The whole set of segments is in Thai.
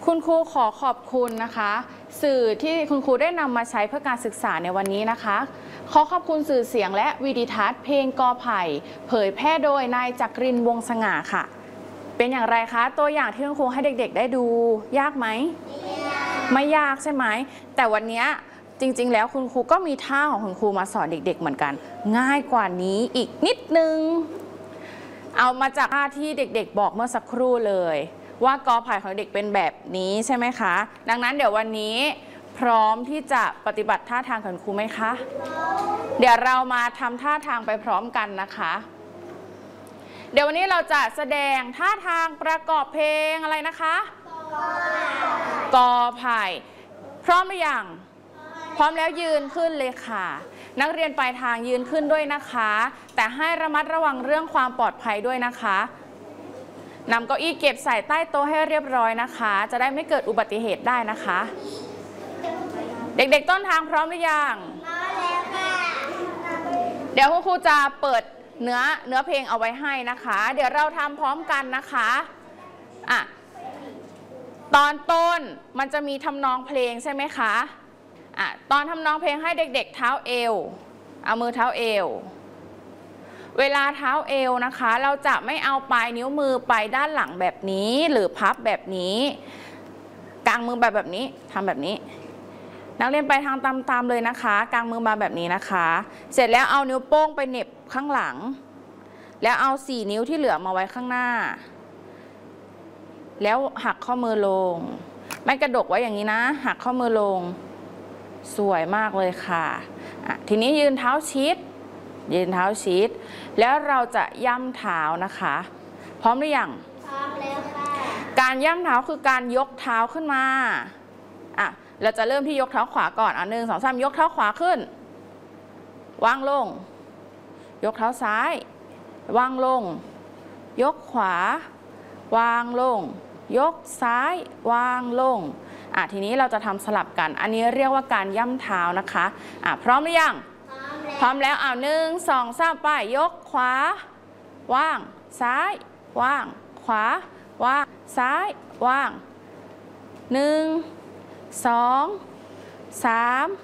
คุณครูขอขอบคุณนะคะสื่อที่คุณครูได้นำมาใช้เพื่อการศึกษาในวันนี้นะคะขอขอบคุณสื่อเสียงและวิดีทัศน์เพลงกอไผ่เผยแพร่โดยนายจักรินทร์วงศ์สง่าค่ะเป็นอย่างไรคะตัวอย่างที่คุณครูให้เด็กๆได้ดูยากไหมไม่ยากใช่ไหมแต่วันนี้จริงๆแล้วคุณครูก็มีท่าของคุณครูมาสอนเด็กๆเหมือนกันง่ายกว่านี้อีกนิดนึงเอามาจากท่าที่เด็กๆบอกเมื่อสักครู่เลยว่ากอไผ่ของเด็กเป็นแบบนี้ใช่ไหมคะดังนั้นเดี๋ยววันนี้พร้อมที่จะปฏิบัติท่าทางของครูไหมคะเดี๋ยวเรามาทำท่าทางไปพร้อมกันนะคะเดี๋ยววันนี้เราจะแสดงท่าทางประกอบเพลงอะไรนะคะกอไผ่พร้อมหรือยังพร้อมแล้วยืนขึ้นเลยค่ะนักเรียนปลายทางยืนขึ้นด้วยนะคะแต่ให้ระมัดระวังเรื่องความปลอดภัยด้วยนะคะนำเก้าอี้เก็บใส่ใต้โต๊ะให้เรียบร้อยนะคะจะได้ไม่เกิดอุบัติเหตุได้นะคะเด็กๆต้นทางพร้อมหรือยังพร้อมแล้วค่ะเดี๋ยวคุณครูจะเปิดเนื้อเพลงเอาไว้ให้นะคะเดี๋ยวเราทำพร้อมกันนะคะตอนต้นมันจะมีทำนองเพลงใช่ไหมคะตอนทำนองเพลงให้เด็กๆเท้าเอวเอามือเท้าเอวเวลาเท้าเอวนะคะเราจะไม่เอาปลายนิ้วมือไปด้านหลังแบบนี้หรือพับแบบนี้กางมือแบบนี้ทำแบบนี้นักเรียนไปทางตามเลยนะคะกางมือมาแบบนี้นะคะเสร็จแล้วเอานิ้วโป้งไปเหน็บข้างหลังแล้วเอา4 นิ้วที่เหลือมาไว้ข้างหน้าแล้วหักข้อมือลงไม่กระดกไว้อย่างนี้นะหักข้อมือลงสวยมากเลยค่ะทีนี้ยืนเท้าชิดแล้วเราจะย่ำเท้านะคะพร้อมหรือยังพร้อมแล้วค่ะการย่ำเท้าคือการยกเท้าขึ้นมาเราจะเริ่มที่ยกเท้าขวาก่อน1 2 3ยกเท้าขวาขึ้นวางลงยกเท้าซ้ายวางลงยกขวาวางลงยกซ้ายวางลงทีนี้เราจะทำสลับกันอันนี้เรียกว่าการย่ำเท้านะคะพร้อมหรือยังพร้อมแล้ว1 2 3ไปยกขวาว่างซ้ายว่างขวาว่างซ้ายว่าง1 2 3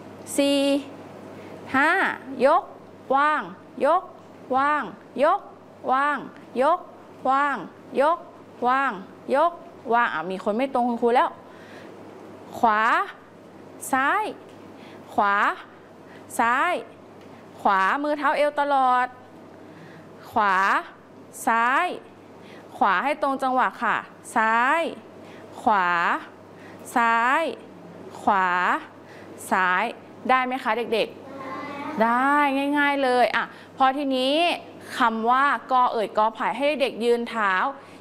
4 5ยกว่างยกว่างยกว่างยกว่างยกว่างยกว่างมีคนไม่ตรงคุณครูแล้วขวาซ้ายขวาซ้ายขวามือเท้าเอวตลอดขวาซ้ายขวาให้ตรงจังหวะค่ะซ้ายขวาซ้ายขวาซ้ายได้ไหมคะเด็กๆได้ง่ายๆเลยพอทีนี้คำว่ากอเอ่ยกอไผ่ให้เด็กยืนเท้า